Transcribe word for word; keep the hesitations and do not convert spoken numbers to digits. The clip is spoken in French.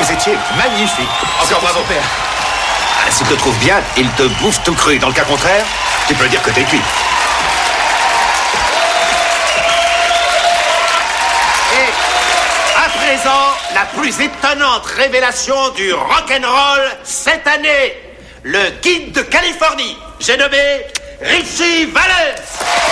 Vous étiez magnifique. Encore bravo. Super. Ah, s'il te trouve bien, il te bouffe tout cru. Dans le cas contraire, tu peux dire que t'es cuit. Et à présent, la plus étonnante révélation du rock'n'roll cette année. Le Kid de Californie. J'ai nommé Ritchie Valens.